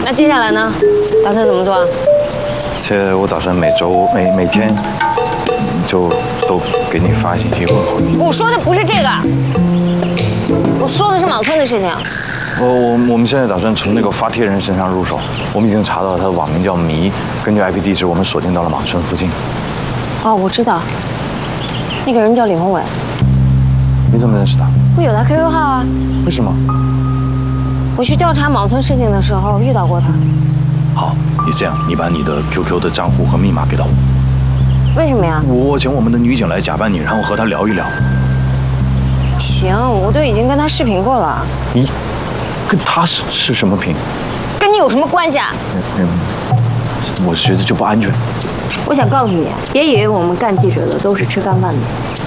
那接下来呢？打算怎么做？ 我打算每天就都给你发信息问候你。 我说的不是这个，我说的是马村的事情。 我们现在打算从那个发帖人身上入手，我们已经查到了他的网名叫迷，根据 IP 地址，我们锁定到了马村附近。 哦，我知道，那个人叫李宏伟。 你怎么认识他？ 我有他 QQ 号啊。 为什么？ 我去调查马村事情的时候遇到过他。 好，你这样，你把你的 QQ 的账户和密码给到我。 为什么呀？ 我请我们的女警来假扮你，然后和他聊一聊。 行，我都已经跟他视频过了。 你跟他是什么品？ 跟你有什么关系啊？ 我觉得就不安全。 我想告诉你，别以为我们干记者的都是吃干饭的。